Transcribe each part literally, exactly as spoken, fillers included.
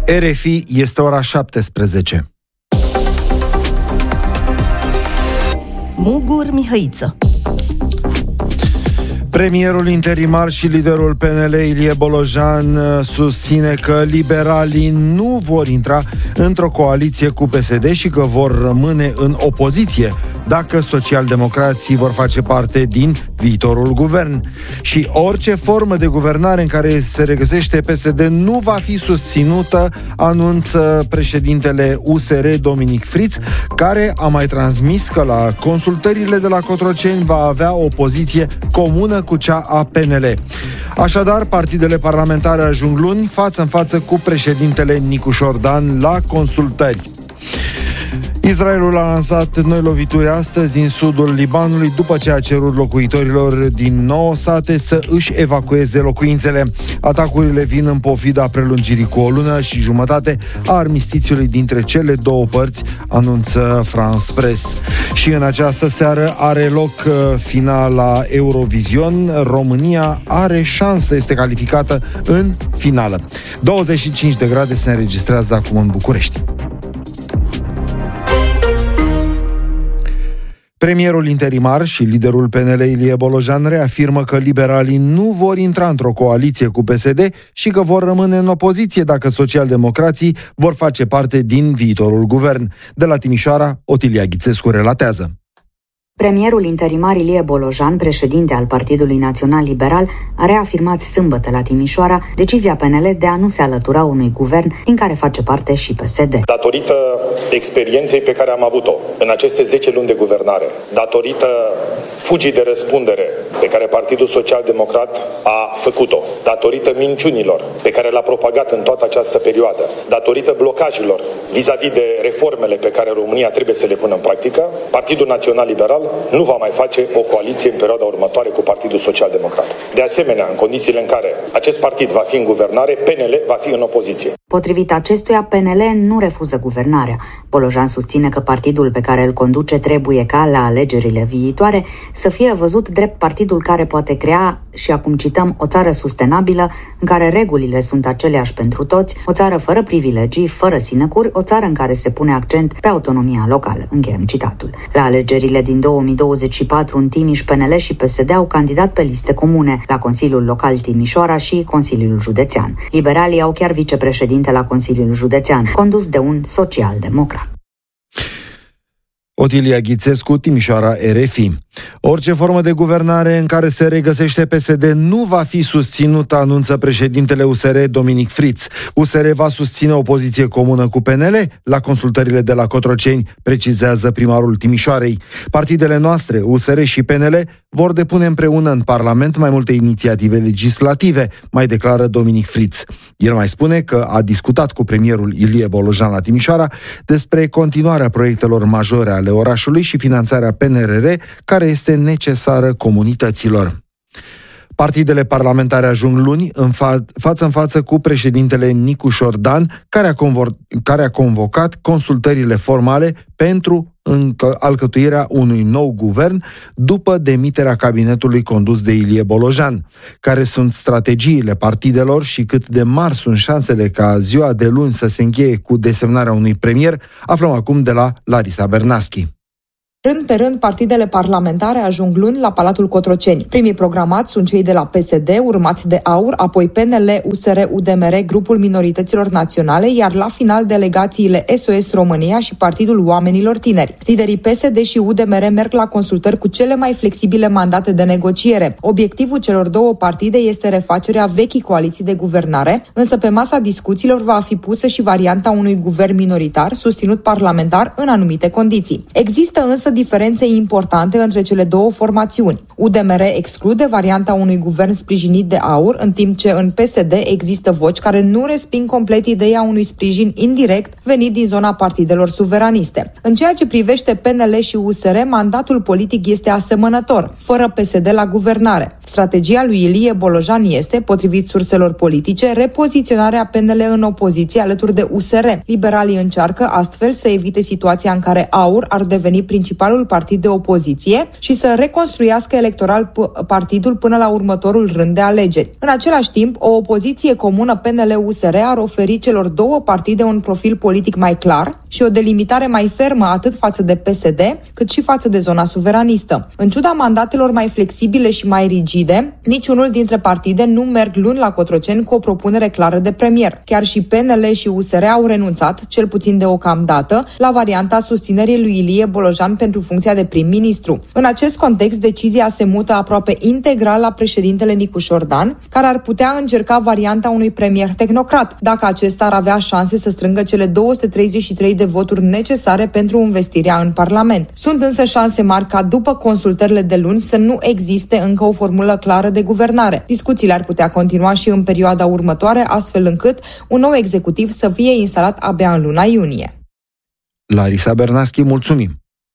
R F I, este ora șaptesprezece. Mugur Mihăiță. Premierul interimar și liderul P N L, Ilie Bolojan, susține că liberalii nu vor intra într-o coaliție cu P S D și că vor rămâne în opoziție dacă socialdemocrații vor face parte din viitorul guvern. Și orice formă de guvernare în care se regăsește P S D nu va fi susținută, anunță președintele U S R, Dominic Friț, care a mai transmis că la consultările de la Cotroceni va avea o poziție comună cu cea a P N L. Așadar, partidele parlamentare ajung luni față în față cu președintele Nicu Șordan la consultări. Israelul a lansat noi lovituri astăzi în sudul Libanului după ce a cerut locuitorilor din nouă sate să își evacueze locuințele. Atacurile vin în pofida prelungirii cu o lună și jumătate a armistițiului dintre cele două părți, anunță France Press. Și în această seară are loc finala Eurovision. România are șansă, este calificată în finală. douăzeci și cinci de grade se înregistrează acum în București. Premierul interimar și liderul P N L, Ilie Bolojan, reafirmă că liberalii nu vor intra într-o coaliție cu P S D și că vor rămâne în opoziție dacă socialdemocrații vor face parte din viitorul guvern. De la Timișoara, Otilia Ghițescu relatează. Premierul interimar Ilie Bolojan, președinte al Partidului Național Liberal, a reafirmat sâmbătă la Timișoara decizia P N L de a nu se alătura unui guvern din care face parte și P S D. Datorită experienței pe care am avut-o în aceste zece luni de guvernare, datorită fugii de răspundere pe care Partidul Social Democrat a făcut-o, datorită minciunilor pe care le-a propagat în toată această perioadă, datorită blocajelor vis-a-vis de reformele pe care România trebuie să le pună în practică, Partidul Național Liberal nu va mai face o coaliție în perioada următoare cu Partidul Social Democrat. De asemenea, în condițiile în care acest partid va fi în guvernare, P N L va fi în opoziție. Potrivit acestuia, P N L nu refuză guvernarea. Bolojan susține că partidul pe care îl conduce trebuie ca la alegerile viitoare să fie văzut drept partidul care poate crea, și acum cităm, o țară sustenabilă în care regulile sunt aceleași pentru toți, o țară fără privilegii, fără sinecuri, o țară în care se pune accent pe autonomia locală. Încheiem citatul. La alegerile din două mii douăzeci și patru în Timiș, P N L și P S D au candidat pe liste comune la Consiliul Local Timișoara și Consiliul Județean. Liberalii au chiar vicepreședinte la Consiliul Județean, condus de un social-democrat. Otilia Ghițescu, Timișoara, R F I. Orice formă de guvernare în care se regăsește P S D nu va fi susținută, anunță președintele U S R, Dominic Friț. U S R va susține o poziție comună cu P N L la consultările de la Cotroceni, precizează primarul Timișoarei. Partidele noastre, U S R și P N L, vor depune împreună în Parlament mai multe inițiative legislative, mai declară Dominic Friț. El mai spune că a discutat cu premierul Ilie Bolojan la Timișoara despre continuarea proiectelor majore ale orașului și finanțarea P N R R, care este necesară comunităților. Partidele parlamentare ajung luni în fa- față în față cu președintele Nicu Șordan, care a, convor- care a convocat consultările formale pentru încă- alcătuirea unui nou guvern după demiterea cabinetului condus de Ilie Bolojan. Care sunt strategiile partidelor și cât de mari sunt șansele ca ziua de luni să se încheie cu desemnarea unui premier, aflăm acum de la Larisa Bernaschi. Rând pe rând, partidele parlamentare ajung luni la Palatul Cotroceni. Primii programați sunt cei de la P S D, urmați de AUR, apoi P N L, U S R, U D M R, Grupul Minorităților Naționale, iar la final delegațiile S O S România și Partidul Oamenilor Tineri. Liderii P S D și U D M R merg la consultări cu cele mai flexibile mandate de negociere. Obiectivul celor două partide este refacerea vechii coaliții de guvernare, însă pe masa discuțiilor va fi pusă și varianta unui guvern minoritar, susținut parlamentar în anumite condiții. Există însă diferențe importante între cele două formațiuni. U D M R exclude varianta unui guvern sprijinit de AUR, în timp ce în P S D există voci care nu resping complet ideea unui sprijin indirect venit din zona partidelor suveraniste. În ceea ce privește P N L și U S R, mandatul politic este asemănător, fără P S D la guvernare. Strategia lui Ilie Bolojan este, potrivit surselor politice, repoziționarea P N L în opoziție alături de U S R. Liberalii încearcă astfel să evite situația în care AUR ar deveni principal principalul partid de opoziție și să reconstruiască electoral p- partidul până la următorul rând de alegeri. În același timp, o opoziție comună P N L U S R ar oferi celor două partide un profil politic mai clar și o delimitare mai fermă atât față de P S D, cât și față de zona suveranistă. În ciuda mandatelor mai flexibile și mai rigide, niciunul dintre partide nu merg luni la Cotroceni cu o propunere clară de premier. Chiar și P N L și U S R au renunțat, cel puțin deocamdată, la varianta susținerii lui Ilie Bolojan pentru funcția de prim-ministru. În acest context, decizia se mută aproape integral la președintele Nicu Șordan, care ar putea încerca varianta unui premier tehnocrat, dacă acesta ar avea șanse să strângă cele două sute treizeci și trei de voturi necesare pentru învestirea în Parlament. Sunt însă șanse mari ca după consultările de luni să nu existe încă o formulă clară de guvernare. Discuțiile ar putea continua și în perioada următoare, astfel încât un nou executiv să fie instalat abia în luna iunie. Larisa Bernaschi, mulțumim!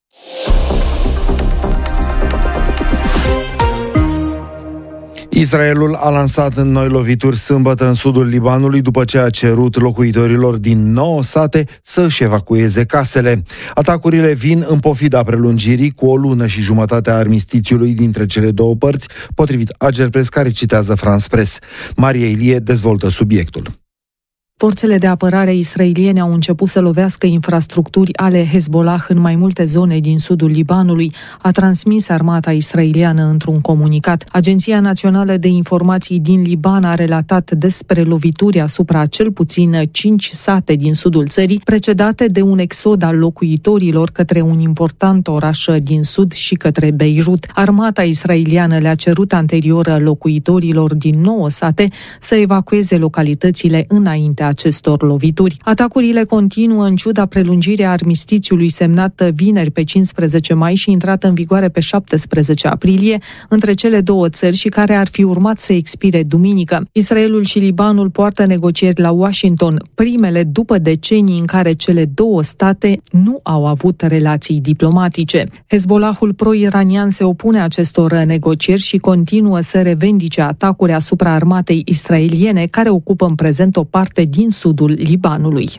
Israelul a lansat în noi lovituri sâmbătă în sudul Libanului după ce a cerut locuitorilor din nouă sate să își evacueze casele. Atacurile vin în pofida prelungirii cu o lună și jumătate a armistițiului dintre cele două părți, potrivit Agerpres, care citează France Press. Maria Ilie dezvoltă subiectul. Forțele de apărare israeliene au început să lovească infrastructuri ale Hezbollah în mai multe zone din sudul Libanului, a transmis armata israeliană într-un comunicat. Agenția Națională de Informații din Liban a relatat despre lovituri asupra cel puțin cinci sate din sudul țării, precedate de un exod al locuitorilor către un important oraș din sud și către Beirut. Armata israeliană le-a cerut anterior locuitorilor din nouă sate să evacueze localitățile înainte acestor lovituri. Atacurile continuă în ciuda prelungirii armistițiului semnat vineri pe cincisprezece mai și intrat în vigoare pe șaptesprezece aprilie între cele două țări și care ar fi urmat să expire duminică. Israelul și Libanul poartă negocieri la Washington, primele după decenii în care cele două state nu au avut relații diplomatice. Hezbollahul pro-iranian se opune acestor negocieri și continuă să revendice atacuri asupra armatei israeliene, care ocupă în prezent o parte din din sudul Libanului.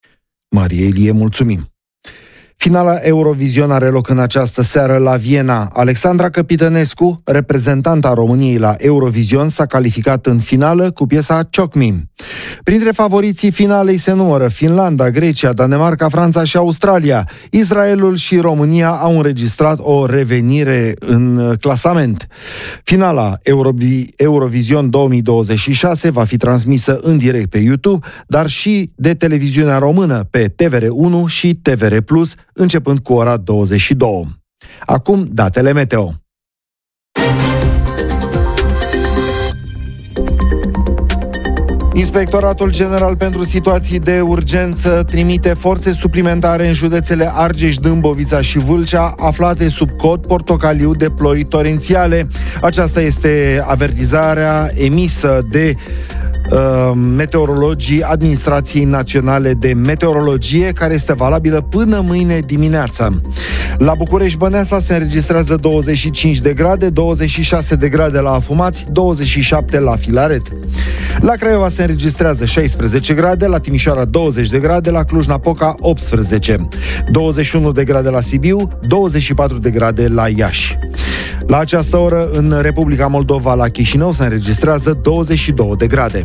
Maria Ilie, mulțumim! Finala Eurovision are loc în această seară la Viena. Alexandra Căpitănescu, reprezentanta României la Eurovision, s-a calificat în finală cu piesa Choc Me. Printre favoriții finalei se numără Finlanda, Grecia, Danemarca, Franța și Australia. Israelul și România au înregistrat o revenire în clasament. Finala Eurovi- Eurovision două mii douăzeci și șase va fi transmisă în direct pe YouTube, dar și de televiziunea română pe T V R unu și T V R Plus, începând cu ora douăzeci și două. Acum, datele meteo. Inspectoratul General pentru Situații de Urgență trimite forțe suplimentare în județele Argeș, Dâmbovița și Vâlcea, aflate sub cod portocaliu de ploi torențiale. Aceasta este avertizarea emisă de uh, meteorologii Administrației Naționale de Meteorologie, care este valabilă până mâine dimineață. La București-Băneasa se înregistrează douăzeci și cinci de grade, douăzeci și șase de grade la Afumați, douăzeci și șapte la Filaret. La Craiova se înregistrează șaisprezece grade, la Timișoara douăzeci de grade, la Cluj-Napoca optsprezece, douăzeci și unu de grade la Sibiu, douăzeci și patru de grade la Iași. La această oră, în Republica Moldova, la Chișinău, se înregistrează douăzeci și două de grade.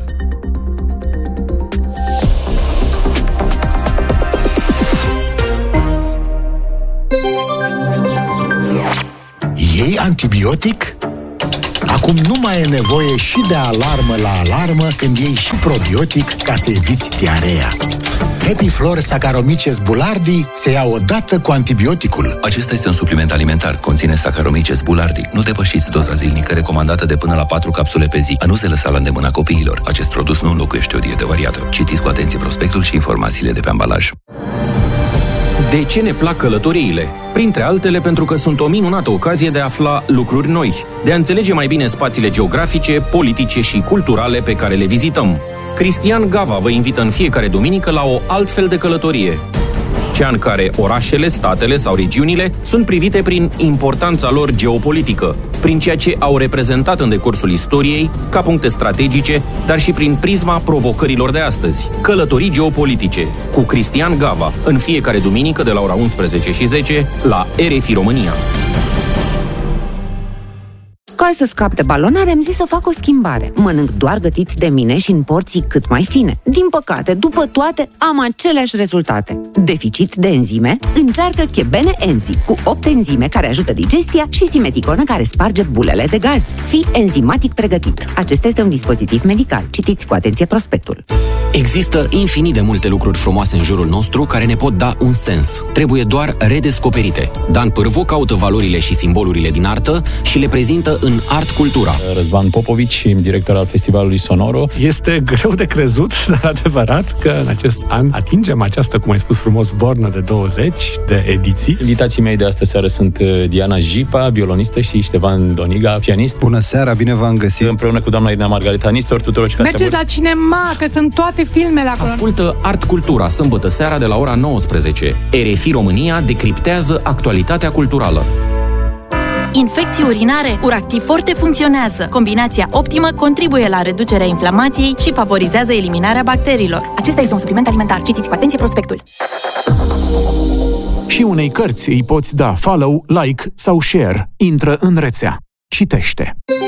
Iei antibiotic? Acum nu mai e nevoie și de alarmă la alarmă când iei și probiotic ca să eviți diarea. Epiflor Saccharomyces boulardii se ia odată cu antibioticul. Acesta este un supliment alimentar. Conține Saccharomyces boulardii. Nu depășiți doza zilnică recomandată de până la patru capsule pe zi. A nu se lăsa la îndemâna copiilor. Acest produs nu înlocuiește o dietă variată. Citiți cu atenție prospectul și informațiile de pe ambalaj. De ce ne plac călătoriile? Printre altele pentru că sunt o minunată ocazie de a afla lucruri noi, de a înțelege mai bine spațiile geografice, politice și culturale pe care le vizităm. Cristian Gava vă invită în fiecare duminică la o altfel de călătorie. cea în care orașele, statele sau regiunile sunt privite prin importanța lor geopolitică, prin ceea ce au reprezentat în decursul istoriei, ca puncte strategice, dar și prin prisma provocărilor de astăzi. Călătorii geopolitice, cu Cristian Gava, în fiecare duminică de la ora unsprezece și zece la R F I România. Ca să scap de balonare, am zis să fac o schimbare. Mănânc doar gătit de mine și în porții cât mai fine. Din păcate, după toate, am aceleași rezultate. Deficit de enzime? Încearcă Chebene Enzi, cu opt enzime care ajută digestia și simeticonă care sparge bulele de gaz. Fii enzimatic pregătit. Acesta este un dispozitiv medical. Citiți cu atenție prospectul. Există infinit de multe lucruri frumoase în jurul nostru care ne pot da un sens. Trebuie doar redescoperite. Dan Pârvu caută valorile și simbolurile din artă și le prezintă în Art Cultura. Răzvan Popovici, director al Festivalului Sonoro. Este greu de crezut, dar adevărat, că în acest an atingem această, cum ai spus frumos, bornă de douăzeci de ediții. Invitații mei de astă seară sunt Diana Jipa, violonistă, și Ștefan Doniga, pianist. Bună seara, bine v-am găsit. Împreună cu doamna Ina Margareta Nistor, tuturor cei care mergeți la cinema, că sunt toate filmele acolo. Ascultă Art Cultura, sâmbătă seara de la ora nouăsprezece. R F I România decriptează actualitatea culturală. Infecții urinare, Uractiv Forte funcționează. Combinația optimă contribuie la reducerea inflamației și favorizează eliminarea bacteriilor. Acesta este un supliment alimentar. Citiți cu atenție prospectul. Și unei cărți îi poți da follow, like sau share. Intră în rețea. Citește.